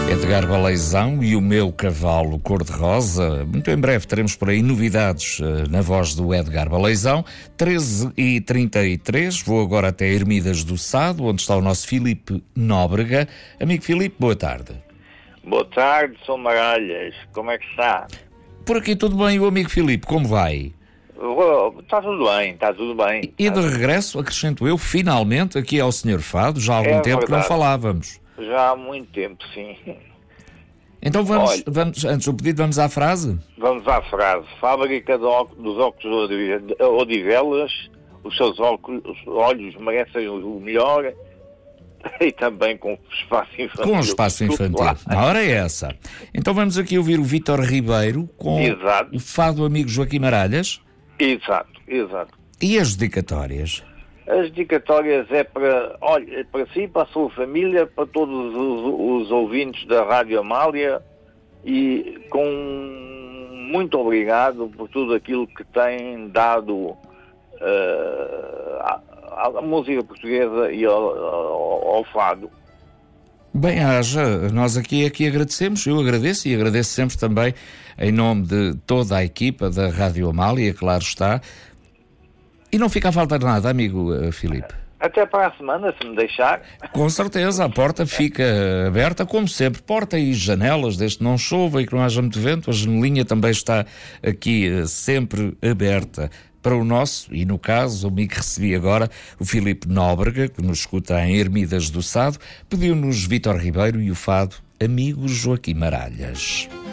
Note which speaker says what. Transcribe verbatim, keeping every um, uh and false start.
Speaker 1: Edgar Baleizão e o meu cavalo cor-de-rosa. Muito em breve teremos por aí novidades uh, na voz do Edgar Baleizão. treze e trinta e três, vou agora até Ermidas do Sado, onde está o nosso Filipe Nóbrega. Amigo Filipe, boa tarde.
Speaker 2: Boa tarde, sou Maralhas. Como é que está?
Speaker 1: Por aqui tudo bem, e o amigo Filipe, como vai?
Speaker 2: Está tudo bem, está tudo bem.
Speaker 1: E de regresso, acrescento eu, finalmente, aqui ao senhor Fado, já há algum
Speaker 2: É
Speaker 1: tempo que não
Speaker 2: verdade.
Speaker 1: falávamos.
Speaker 2: Já há muito tempo, sim.
Speaker 1: Então vamos,
Speaker 2: Olha.
Speaker 1: vamos, antes do pedido, vamos à frase?
Speaker 2: Vamos à frase. Fábrica de ó- dos óculos de Odivelas, os seus óculos, os olhos merecem o melhor, e também com espaço infantil.
Speaker 1: Com o espaço infantil. A hora é essa. Então vamos aqui ouvir o Vítor Ribeiro com
Speaker 2: Exato.
Speaker 1: o fado amigo Joaquim Maralhas.
Speaker 2: Exato, exato.
Speaker 1: E as dedicatórias?
Speaker 2: As dedicatórias é para, olha, para si, para a sua família, para todos os, os ouvintes da Rádio Amália, e com muito obrigado por tudo aquilo que tem dado uh, à, à música portuguesa e ao, ao, ao fado.
Speaker 1: Bem, haja, nós aqui, aqui agradecemos, eu agradeço e agradeço sempre também em nome de toda a equipa da Rádio Amália, claro está. E não fica a faltar nada, amigo uh, Filipe.
Speaker 2: Até para a semana, se me deixar.
Speaker 1: Com certeza, a porta fica aberta, como sempre, porta e janelas, desde que não chova e que não haja muito vento, a janelinha também está aqui uh, sempre aberta para o nosso, e no caso, o amigo que recebi agora, o Filipe Nóbrega, que nos escuta em Ermidas do Sado, pediu-nos Vítor Ribeiro e o fado Amigo Joaquim Maralhas.